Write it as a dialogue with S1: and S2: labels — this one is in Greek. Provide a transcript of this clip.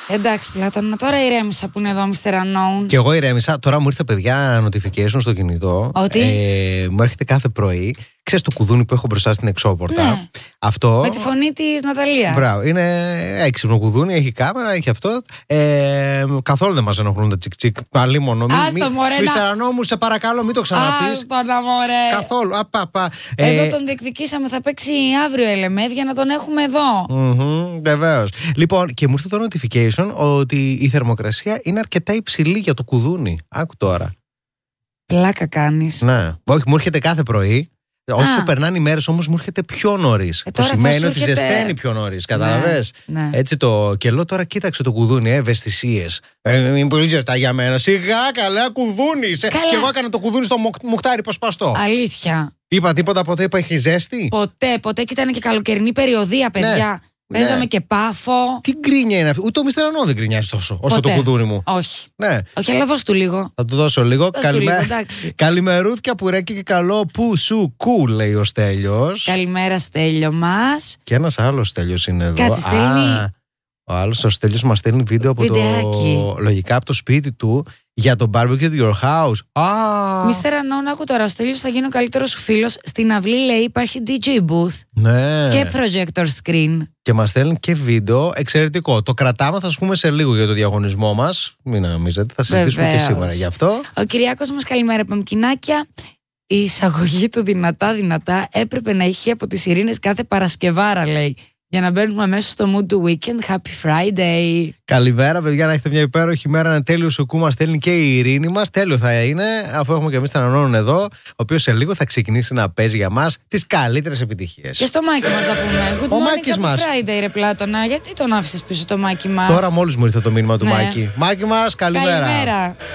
S1: Εντάξει, Πλάτωνα, τώρα ηρέμησα που είναι εδώ, Mr. Unknown.
S2: Και εγώ ηρέμησα. Τώρα μου ήρθε, παιδιά, notification στο κινητό.
S1: Ότι?
S2: Μου έρχεται κάθε πρωί. Ξέρεις το κουδούνι που έχω μπροστά στην εξώπορτα.
S1: Ναι.
S2: Αυτό.
S1: Με τη φωνή της Ναταλίας.
S2: Μπράβο. Είναι έξυπνο κουδούνι, έχει κάμερα, έχει αυτό. Καθόλου δεν μας ενοχλούν τα τσικ-τσικ. Πάλι μόνο.
S1: Άστο, μωρέ,
S2: Mr. Unknown, σε παρακαλώ, μην το ξαναπείς.
S1: Άστο να, μωρέ.
S2: Καθόλου.
S1: Εδώ τον διεκδικήσαμε, θα παίξει αύριο LMF για να τον έχουμε εδώ.
S2: Βεβαίως. Λοιπόν, και μου ήρθε το notification ότι η θερμοκρασία είναι αρκετά υψηλή για το κουδούνι. Άκου τώρα.
S1: Πλάκα κάνεις.
S2: Ναι. Όχι, μου έρχεται κάθε πρωί. Όσο περνάνε οι μέρες όμως μου έρχεται πιο νωρίς. Το σημαίνει ότι ζεσταίνει πιο νωρίς. Κατάλαβες.
S1: Ναι.
S2: Έτσι το. Και λέω τώρα, κοίταξε το κουδούνι, ευαισθησίες. Είναι πολύ ζεστά για μένα. Σιγά, καλά, κουδούνι. Και εγώ έκανα το κουδούνι στο μουχτάρι ποσπαστό.
S1: Αλήθεια.
S2: Είπα τίποτα ποτέ, είπα έχει ζέστη.
S1: Ποτέ. Και ήταν και καλοκαιρινή περιοδία, παιδιά. Ναι. Παίζαμε και πάφο.
S2: Τι γκρίνια είναι αυτή. Ούτε ο Mr. Unknown δεν γκρινιάζει τόσο όσο το κουδούνι μου.
S1: Όχι.
S2: Ναι.
S1: Όχι, αλλά δώσ' του λίγο.
S2: Θα του δώσω λίγο.
S1: Καλημερούθια
S2: που ρέκει και καλό που σου κου, λέει ο Στέλιος.
S1: Καλημέρα, Στέλιο μας.
S2: Και ένας άλλος Στέλιος είναι εδώ.
S1: Κάτι στέλνει.
S2: Ο άλλος ο Στέλιος μας στέλνει βίντεο από λογικά από το σπίτι του για το barbecue at your house.
S1: Mr. Unknown, άκου τώρα. Ο Στέλιος θα γίνει ο καλύτερος σου φίλος. Στην αυλή, λέει, υπάρχει DJ booth.
S2: Ναι.
S1: Και projector screen.
S2: Και μας στέλνει και βίντεο εξαιρετικό. Το κρατάμε, θα σας πούμε σε λίγο για το διαγωνισμό μας. Μην νομίζετε, θα συζητήσουμε και σήμερα γι' αυτό.
S1: Ο Κυριάκος μας, καλημέρα, παμπκινάκια. Η εισαγωγή του δυνατά έπρεπε να είχε από τις Ειρήνες κάθε Παρασκευάρα, λέει. Για να μπαίνουμε αμέσως στο mood του weekend. Happy Friday.
S2: Καλημέρα, παιδιά, να έχετε μια υπέροχη μέρα. Ένα τέλειο σουκού μας στέλνει και η Ειρήνη μας. Τέλειο θα είναι, αφού έχουμε και εμείς τον Unknown εδώ, ο οποίος σε λίγο θα ξεκινήσει να παίζει για μας τις καλύτερες επιτυχίες.
S1: Και στο Μάκη μας θα πούμε. Good morning, Happy Friday, ρε Πλάτωνα. Γιατί τον άφησες πίσω το Μάκη μας?
S2: Τώρα μόλις μου ήρθε το μήνυμα του Μάκη. Μάκη μας, καλημέρα.